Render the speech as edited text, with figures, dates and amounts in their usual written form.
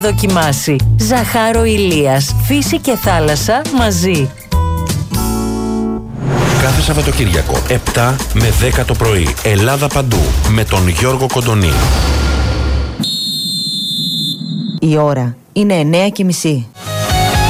Δοκιμάσει. Ζαχάρο Ηλίας. Φύση και θάλασσα μαζί. Κάθε Σαββατοκύριακο 7 με 10 το πρωί. Ελλάδα παντού με τον Γιώργο Κοντονή. Η ώρα είναι 9:30.